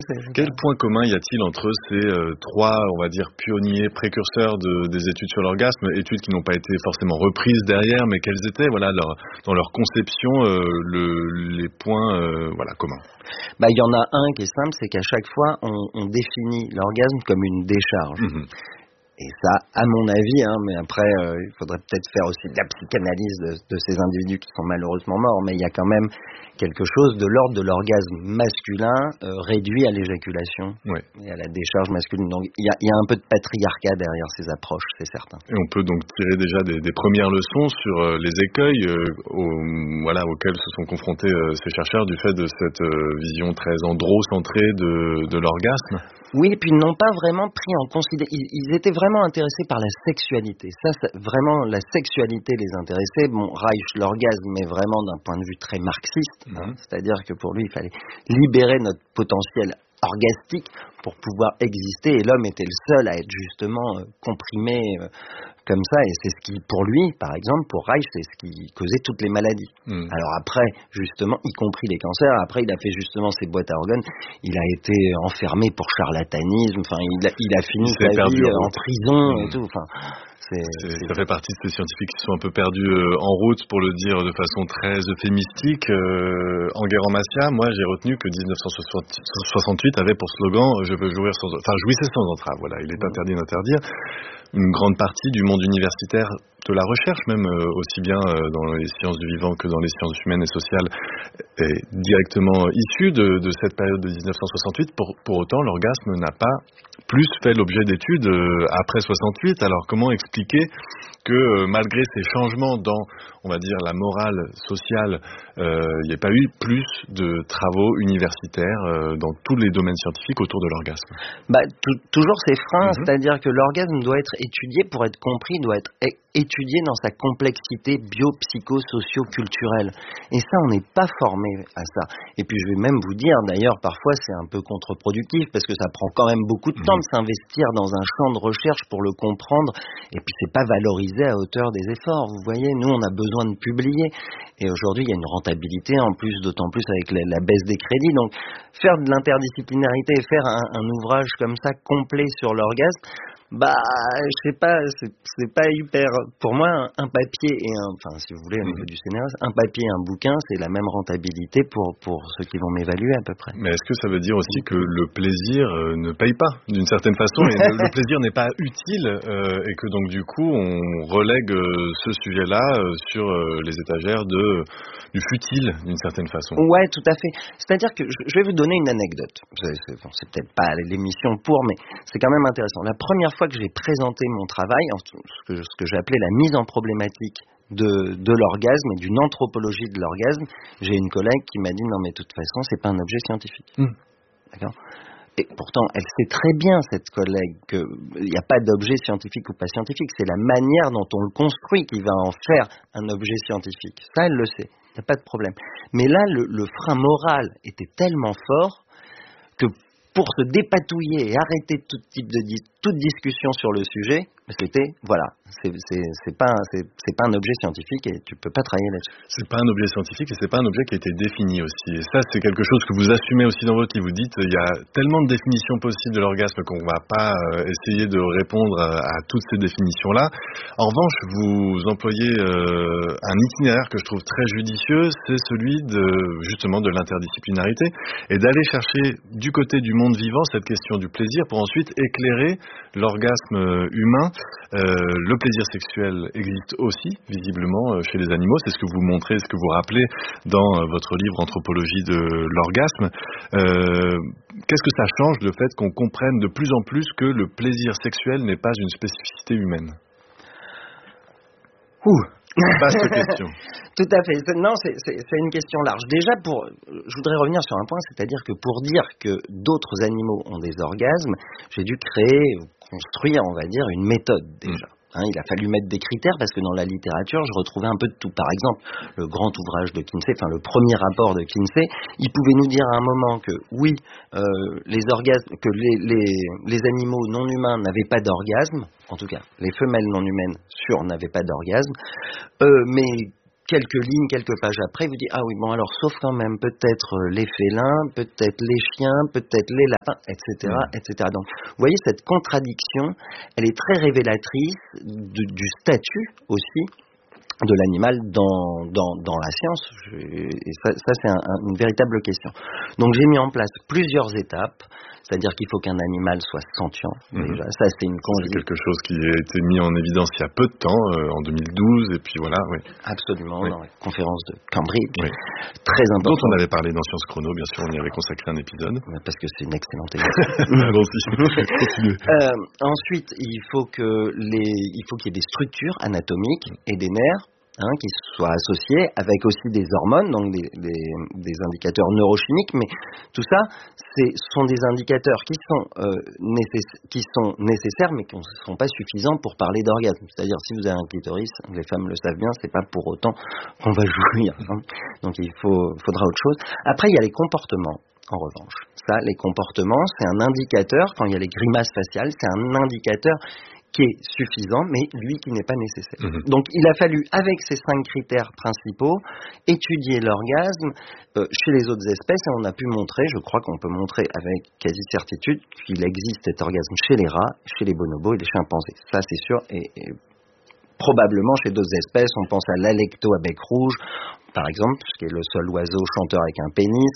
Quel point commun y a-t-il entre ces trois, on va dire, pionniers, précurseurs des études sur l'orgasme, études qui n'ont pas été forcément reprises derrière, mais quels étaient, voilà, dans leur conception, les points, voilà, communs? Il y en a un qui est simple, c'est qu'à chaque fois, on définit l'orgasme comme une décharge. Mmh. Et ça, à mon avis, mais après, il faudrait peut-être faire aussi de la psychanalyse de ces individus qui sont malheureusement morts, mais il y a quand même quelque chose de l'ordre de l'orgasme masculin réduit à l'éjaculation et à la décharge masculine. Donc il y a un peu de patriarcat derrière ces approches, c'est certain. Et on peut donc tirer déjà des premières leçons sur les écueils auxquels se sont confrontés ces chercheurs du fait de cette vision très androcentrée de l'orgasme. Oui, et puis ils n'ont pas vraiment pris en considération. Ils étaient vraiment intéressés par la sexualité. Ça, vraiment, la sexualité les intéressait. Bon, Reich, l'orgasme, mais vraiment d'un point de vue très marxiste. C'est-à-dire que pour lui, il fallait libérer notre potentiel orgastique pour pouvoir exister. Et l'homme était le seul à être justement comprimé comme ça. Et c'est ce qui, pour lui, par exemple, pour Reich, c'est ce qui causait toutes les maladies. Alors après, justement, y compris les cancers, après il a fait justement ses boîtes à organes. Il a été enfermé pour charlatanisme. Enfin, il a fini sa vie en prison et tout. Enfin, ça fait partie de ces scientifiques qui sont un peu perdus en route, pour le dire de façon très euphémistique. Enguerrand Macias, moi j'ai retenu que 1968 avait pour slogan « Je veux jouissez sans entrave ». Voilà, il est interdit d'interdire. Une grande partie du monde universitaire, de la recherche même, aussi bien dans les sciences du vivant que dans les sciences humaines et sociales, est directement issue de cette période de 1968. Pour autant, l'orgasme n'a pas plus fait l'objet d'études après 68. Alors comment expliquer que malgré ces changements dans, on va dire, la morale sociale, il n'y ait pas eu plus de travaux universitaires dans tous les domaines scientifiques autour de l'orgasme? Toujours ces freins, c'est-à-dire que l'orgasme doit être étudié pour être compris, doit être étudié dans sa complexité bio-psycho-socio-culturelle. Et ça, on n'est pas formé à ça. Et puis je vais même vous dire, d'ailleurs, parfois c'est un peu contre-productif parce que ça prend quand même beaucoup de temps de s'investir dans un champ de recherche pour le comprendre. Et puis c'est pas valorisé à hauteur des efforts. Vous voyez, nous on a besoin de publier. Et aujourd'hui, il y a une rentabilité en plus, d'autant plus avec la baisse des crédits. Donc faire de l'interdisciplinarité et faire un ouvrage comme ça complet sur l'orgasme, je sais pas, c'est pas hyper. Pour moi, un papier et si vous voulez, au niveau du scénariste, un papier et un bouquin, c'est la même rentabilité pour ceux qui vont m'évaluer à peu près. Mais est-ce que ça veut dire aussi que le plaisir ne paye pas, d'une certaine façon, et le plaisir n'est pas utile, et que donc du coup, on relègue ce sujet-là sur les étagères du futile, d'une certaine façon? Ouais, tout à fait. C'est-à-dire que je vais vous donner une anecdote. C'est peut-être pas l'émission mais c'est quand même intéressant. La première fois que j'ai présenté mon travail, ce que j'ai appelé la mise en problématique de l'orgasme et d'une anthropologie de l'orgasme, j'ai une collègue qui m'a dit non mais de toute façon c'est pas un objet scientifique. D'accord ? Et pourtant elle sait très bien, cette collègue, qu'il n'y a pas d'objet scientifique ou pas scientifique, c'est la manière dont on le construit qui va en faire un objet scientifique. Ça elle le sait, il n'y a pas de problème. Mais là le frein moral était tellement fort que pour se dépatouiller et arrêter toute discussion sur le sujet, c'était, c'est pas un objet scientifique et tu peux pas travailler là-dessus. C'est pas un objet scientifique et c'est pas un objet qui a été défini aussi. Et ça, c'est quelque chose que vous assumez aussi dans votre livre. Vous dites, il y a tellement de définitions possibles de l'orgasme qu'on va pas essayer de répondre à toutes ces définitions-là. En revanche, vous employez un itinéraire que je trouve très judicieux, c'est celui justement de l'interdisciplinarité et d'aller chercher du côté du monde vivant cette question du plaisir pour ensuite éclairer l'orgasme humain. Le plaisir sexuel existe aussi, visiblement, chez les animaux. C'est ce que vous montrez, ce que vous rappelez dans votre livre Anthropologie de l'orgasme. Qu'est-ce que ça change, le fait qu'on comprenne de plus en plus que le plaisir sexuel n'est pas une spécificité humaine? Vaste question. Tout à fait. Non, c'est une question large. Déjà, je voudrais revenir sur un point, c'est-à-dire que pour dire que d'autres animaux ont des orgasmes, j'ai dû construire, on va dire, une méthode déjà. Il a fallu mettre des critères parce que dans la littérature, je retrouvais un peu de tout. Par exemple, le grand ouvrage de Kinsey, le premier rapport de Kinsey, il pouvait nous dire à un moment que oui, les orgasmes, que les animaux non humains n'avaient pas d'orgasme, en tout cas, les femelles non humaines sûres n'avaient pas d'orgasme, mais quelques lignes, quelques pages après, vous dites, ah oui, bon alors, sauf quand même, peut-être les félins, peut-être les chiens, peut-être les lapins, etc., etc. Donc, vous voyez, cette contradiction, elle est très révélatrice du statut aussi de l'animal dans la science. Et ça c'est une véritable question. Donc j'ai mis en place plusieurs étapes, c'est-à-dire qu'il faut qu'un animal soit sentient. Déjà, ça c'est quelque chose qui a été mis en évidence il y a peu de temps, en 2012, et puis voilà. Oui. Absolument, dans la conférence de Cambridge, très important. Dont on avait parlé dans Science Chrono, bien sûr, on y avait consacré un épisode. Parce que c'est une excellente émission. Allons-y. Ensuite, il faut qu'il y ait des structures anatomiques et des nerfs qui soient associés avec aussi des hormones, donc des indicateurs neurochimiques, mais tout ça, sont des indicateurs qui sont nécessaires, mais qui ne sont pas suffisants pour parler d'orgasme. C'est-à-dire, si vous avez un clitoris, les femmes le savent bien, c'est pas pour autant qu'on va jouir. Donc il faudra autre chose. Après, il y a les comportements. En revanche, les comportements, c'est un indicateur, quand il y a les grimaces faciales, c'est un indicateur qui est suffisant, mais lui qui n'est pas nécessaire. Donc il a fallu, avec ces 5 critères principaux, étudier l'orgasme chez les autres espèces, et on a pu montrer, je crois qu'on peut montrer avec quasi-certitude, qu'il existe cet orgasme chez les rats, chez les bonobos et les chimpanzés. Ça c'est sûr, et probablement chez d'autres espèces, on pense à l'alecto à bec rouge, par exemple, qui est le seul oiseau chanteur avec un pénis,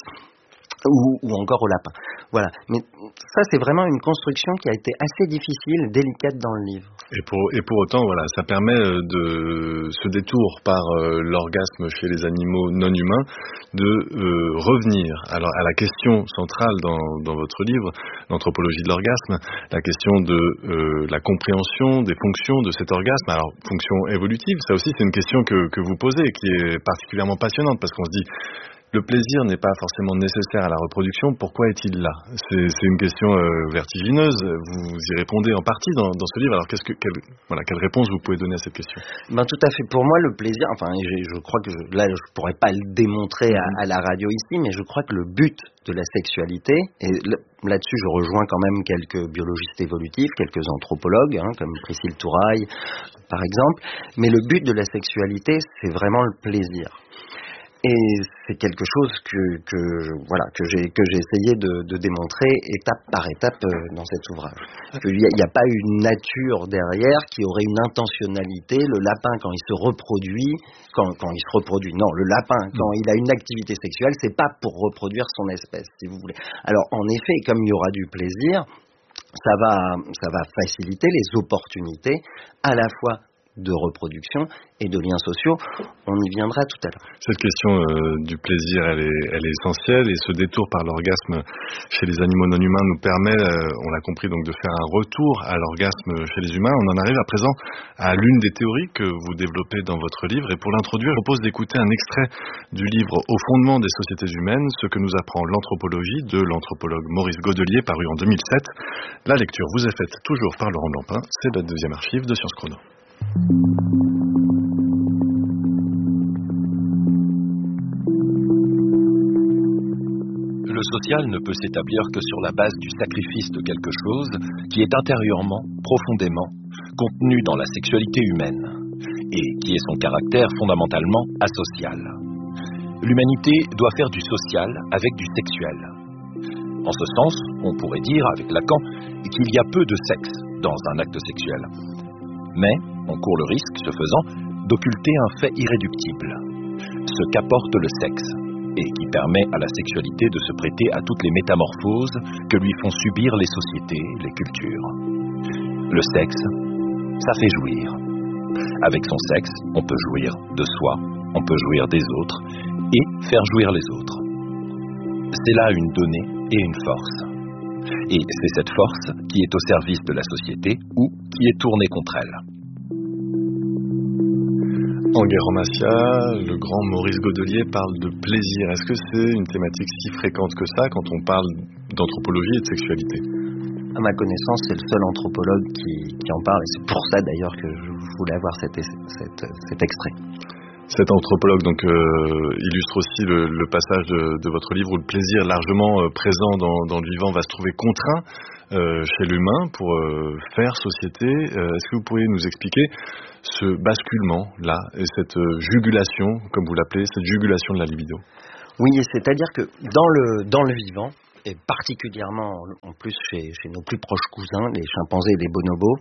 ou encore au lapin. Voilà. Mais ça, c'est vraiment une construction qui a été assez difficile, délicate dans le livre. Et pour autant, voilà, ça permet de ce détour par l'orgasme chez les animaux non humains de revenir à la question centrale dans votre livre, l'anthropologie de l'orgasme, la question de la compréhension des fonctions de cet orgasme. Alors, fonction évolutive, ça aussi, c'est une question que vous posez, qui est particulièrement passionnante, parce qu'on se dit, le plaisir n'est pas forcément nécessaire à la reproduction. Pourquoi est-il là ? C'est une question vertigineuse. Vous y répondez en partie dans ce livre. Alors, quelle réponse vous pouvez donner à cette question ? Tout à fait. Pour moi, le plaisir, je crois que là, je pourrais pas le démontrer à la radio ici, mais je crois que le but de la sexualité, et là-dessus, je rejoins quand même quelques biologistes évolutifs, quelques anthropologues, comme Priscille Touraille, par exemple, mais le but de la sexualité, c'est vraiment le plaisir. Et c'est quelque chose que j'ai essayé de démontrer étape par étape dans cet ouvrage. Il n'y a pas une nature derrière qui aurait une intentionnalité. Le lapin, quand il se reproduit, non, le lapin, quand il a une activité sexuelle, c'est pas pour reproduire son espèce, si vous voulez. Alors, en effet, comme il y aura du plaisir, ça va faciliter les opportunités à la fois de reproduction et de liens sociaux. On y viendra tout à l'heure. Cette question du plaisir, elle est essentielle, et ce détour par l'orgasme chez les animaux non humains nous permet, on l'a compris, donc de faire un retour à l'orgasme chez les humains. On en arrive à présent à l'une des théories que vous développez dans votre livre, et pour l'introduire, je propose d'écouter un extrait du livre Au fondement des sociétés humaines, ce que nous apprend l'anthropologie, de l'anthropologue Maurice Godelier, paru en 2007. La lecture vous est faite toujours par Laurent Blampin, c'est la deuxième archive de Science Chrono. Le social ne peut s'établir que sur la base du sacrifice de quelque chose qui est intérieurement, profondément, contenu dans la sexualité humaine, et qui est son caractère fondamentalement asocial. L'humanité doit faire du social avec du sexuel. En ce sens, on pourrait dire, avec Lacan, qu'il y a peu de sexe dans un acte sexuel. Mais on court le risque, ce faisant, d'occulter un fait irréductible, ce qu'apporte le sexe, et qui permet à la sexualité de se prêter à toutes les métamorphoses que lui font subir les sociétés, les cultures. Le sexe, ça fait jouir. Avec son sexe, on peut jouir de soi, on peut jouir des autres, et faire jouir les autres. C'est là une donnée et une force. Et c'est cette force qui est au service de la société ou qui est tournée contre elle. En Guerre-en-Matia, le grand Maurice Godelier parle de plaisir. Est-ce que c'est une thématique si fréquente que ça quand on parle d'anthropologie et de sexualité ? À ma connaissance, c'est le seul anthropologue qui en parle, et c'est pour ça d'ailleurs que je voulais avoir cet extrait. Cet anthropologue donc illustre aussi le passage de votre livre où le plaisir largement présent dans le vivant va se trouver contraint chez l'humain pour faire société. Est-ce que vous pourriez nous expliquer ce basculement-là et cette jugulation, comme vous l'appelez, cette jugulation de la libido? Oui, c'est-à-dire que dans le vivant, et particulièrement en plus chez nos plus proches cousins, les chimpanzés et les bonobos,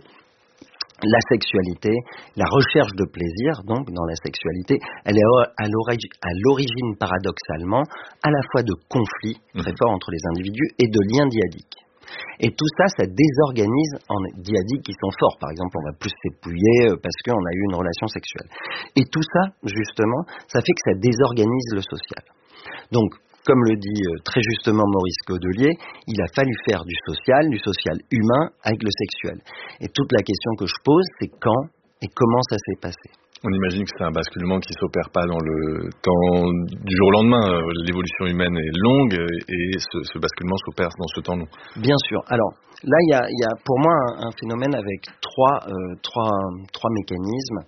la sexualité, la recherche de plaisir, donc dans la sexualité, elle est à l'origine paradoxalement à la fois de conflits très forts entre les individus et de liens dyadiques. Et tout ça, ça désorganise en dyadiques qui sont forts. Par exemple, on va plus s'épouiller parce qu'on a eu une relation sexuelle. Et tout ça, justement, ça fait que ça désorganise le social. Donc, comme le dit très justement Maurice Godelier, il a fallu faire du social humain avec le sexuel. Et toute la question que je pose, c'est quand et comment ça s'est passé. On imagine que c'est un basculement qui ne s'opère pas dans le temps du jour au lendemain. L'évolution humaine est longue et ce basculement s'opère dans ce temps long. Bien sûr. Alors là, il y a pour moi un phénomène avec trois mécanismes.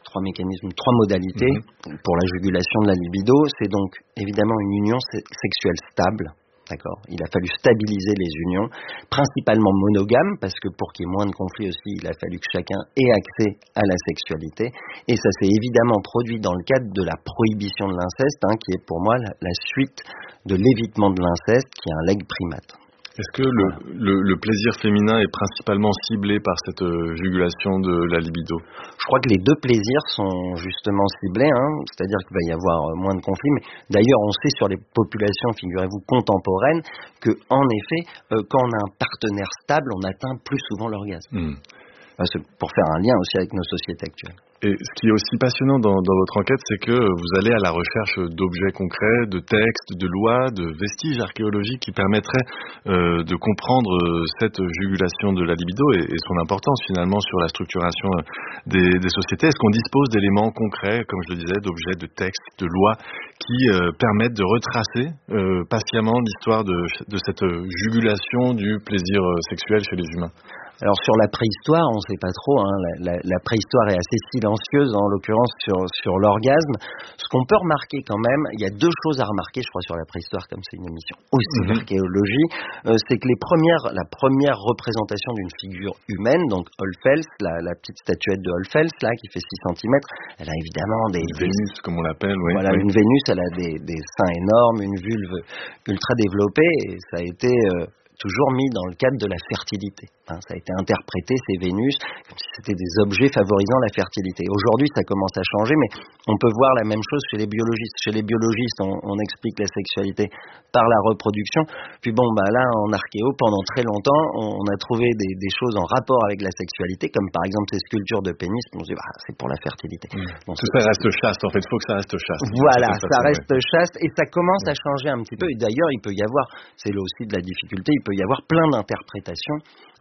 Trois modalités pour la jugulation de la libido. C'est donc évidemment une union sexuelle stable. D'accord. Il a fallu stabiliser les unions, principalement monogames, parce que pour qu'il y ait moins de conflits aussi, il a fallu que chacun ait accès à la sexualité. Et ça s'est évidemment produit dans le cadre de la prohibition de l'inceste, qui est pour moi la suite de l'évitement de l'inceste, qui est un legs primate. Est-ce que le plaisir féminin est principalement ciblé par cette jugulation de la libido? Je crois que les deux plaisirs sont justement ciblés, c'est-à-dire qu'il va y avoir moins de conflits. Mais d'ailleurs, on sait sur les populations, figurez-vous, contemporaines, que en effet, quand on a un partenaire stable, on atteint plus souvent l'orgasme. Pour faire un lien aussi avec nos sociétés actuelles. Et ce qui est aussi passionnant dans votre enquête, c'est que vous allez à la recherche d'objets concrets, de textes, de lois, de vestiges archéologiques qui permettraient de comprendre cette jugulation de la libido et son importance finalement sur la structuration des sociétés. Est-ce qu'on dispose d'éléments concrets, comme je le disais, d'objets, de textes, de lois qui permettent de retracer patiemment l'histoire de cette jugulation du plaisir sexuel chez les humains? Alors sur la préhistoire, on ne sait pas trop. La préhistoire est assez silencieuse, en l'occurrence sur l'orgasme. Ce qu'on peut remarquer quand même, il y a deux choses à remarquer, je crois, sur la préhistoire, comme c'est une émission aussi d'archéologie, c'est que la première représentation d'une figure humaine, donc Olfels, la petite statuette de Olfels, là, qui fait 6 cm, elle a évidemment des Vénus, comme on l'appelle, oui. Voilà, une Vénus, elle a des seins énormes, une vulve ultra développée, et ça a été toujours mis dans le cadre de la fertilité. Ça a été interprété, ces Vénus, comme si c'était des objets favorisant la fertilité. Aujourd'hui, ça commence à changer, mais on peut voir la même chose chez les biologistes. Chez les biologistes, on explique la sexualité par la reproduction. Puis là, en archéo, pendant très longtemps, on a trouvé des choses en rapport avec la sexualité, comme par exemple ces sculptures de pénis. On se dit, c'est pour la fertilité. Tout ça reste chaste, en fait. Il faut que ça reste chaste. Voilà, ça reste chaste, et ça commence à changer un petit peu. Et d'ailleurs, il peut y avoir, c'est là aussi de la difficulté, il peut y avoir plein d'interprétations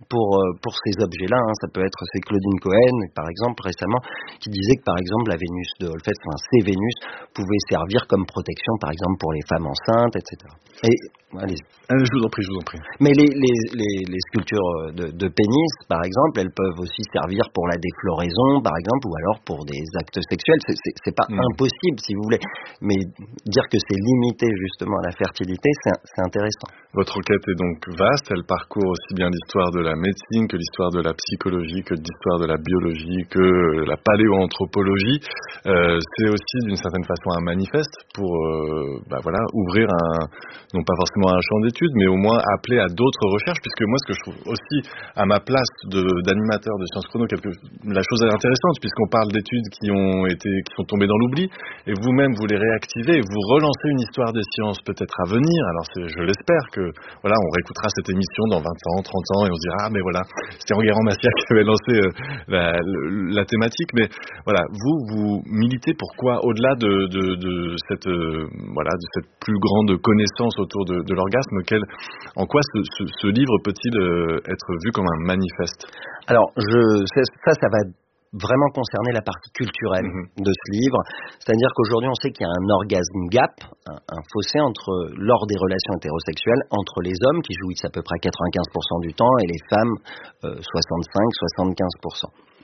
pour ces objets-là. Ça peut être, c'est Claudine Cohen, par exemple, récemment, qui disait que, par exemple, la Vénus de Olfels, ces Vénus pouvaient servir comme protection, par exemple, pour les femmes enceintes, etc. Et allez-y. Je vous en prie. Mais les sculptures de pénis, par exemple, elles peuvent aussi servir pour la défloraison, par exemple, ou alors pour des actes sexuels. C'est pas impossible, si vous voulez. Mais dire que c'est limité, justement, à la fertilité, c'est intéressant. Votre enquête est donc vaste. Elle parcourt aussi bien l'histoire de la médecine que l'histoire de la psychologie, que l'histoire de la biologie, que la paléoanthropologie. C'est aussi, d'une certaine façon, un manifeste pour ouvrir non pas forcément un champ d'études, mais au moins appeler à d'autres recherches, puisque moi, ce que je trouve aussi à ma place d'animateur de Sciences Chrono, la chose est intéressante, puisqu'on parle d'études qui sont tombées dans l'oubli, et vous-même, vous les réactivez, et vous relancez une histoire des sciences peut-être à venir. Alors, je l'espère que, on réécoutera cette émission dans 20 ans, 30 ans, et on se dira, mais voilà, c'était Enguerrand Macias qui avait lancé la thématique, mais voilà, vous militez pourquoi, au-delà de cette plus grande connaissance autour de l'orgasme, en quoi ce livre peut-il être vu comme un manifeste? Alors, ça va vraiment concerner la partie culturelle de ce livre. C'est-à-dire qu'aujourd'hui, on sait qu'il y a un orgasme gap, un fossé lors des relations hétérosexuelles entre les hommes qui jouissent à peu près 95% du temps et les femmes 65-75%.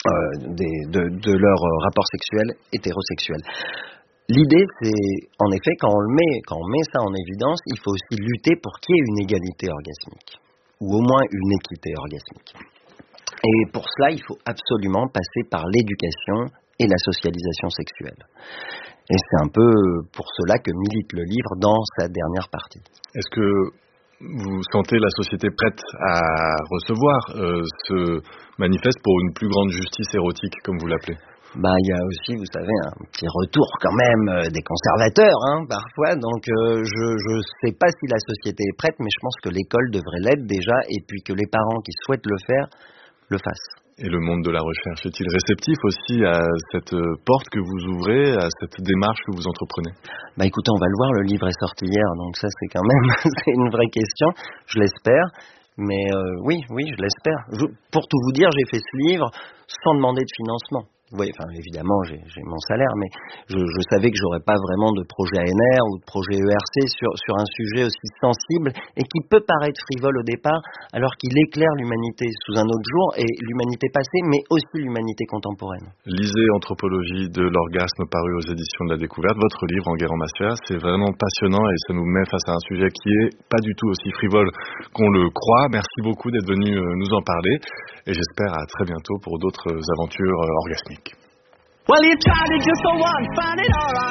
de leur rapport sexuel hétérosexuel. L'idée, c'est, en effet, quand on met ça en évidence, il faut aussi lutter pour qu'il y ait une égalité orgasmique, ou au moins une équité orgasmique. Et pour cela, il faut absolument passer par l'éducation et la socialisation sexuelle. Et c'est un peu pour cela que milite le livre dans sa dernière partie. Est-ce que vous sentez la société prête à recevoir ce manifeste pour une plus grande justice érotique, comme vous l'appelez ? Il y a aussi, vous savez, un petit retour quand même des conservateurs, parfois. Donc, je sais pas si la société est prête, mais je pense que l'école devrait l'être déjà, et puis que les parents qui souhaitent le faire, le fassent. Et le monde de la recherche est-il réceptif aussi à cette porte que vous ouvrez, à cette démarche que vous entreprenez ? Écoutez, on va le voir, le livre est sorti hier, donc ça c'est quand même c'est une vraie question, je l'espère. Mais oui, je l'espère. Pour tout vous dire, j'ai fait ce livre sans demander de financement. Oui, évidemment, j'ai mon salaire, mais je savais que j'aurais pas vraiment de projet ANR ou de projet ERC sur un sujet aussi sensible et qui peut paraître frivole au départ, alors qu'il éclaire l'humanité sous un autre jour, et l'humanité passée, mais aussi l'humanité contemporaine. Lisez Anthropologie de l'orgasme, paru aux éditions de la Découverte. Votre livre, Enguerrand-Macias, c'est vraiment passionnant et ça nous met face à un sujet qui est pas du tout aussi frivole qu'on le croit. Merci beaucoup d'être venu nous en parler et j'espère à très bientôt pour d'autres aventures orgasmiques. Well, you tried it just for once, found it alright.